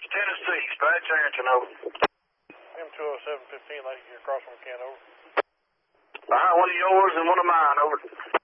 Tennessee, Dispatch Arrington, over. M207-15, like you're across from McCann, over. All right, one of yours and one of mine, over.